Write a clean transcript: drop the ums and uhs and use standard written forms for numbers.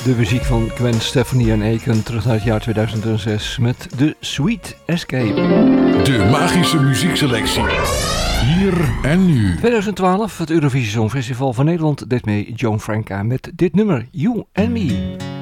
De muziek van Gwen Stefani en Aiken terug naar het jaar 2006 met The Sweet Escape. De magische muziekselectie. Hier en nu. 2012, het Eurovisie Songfestival van Nederland deed mee Joan Franca met dit nummer, You and Me.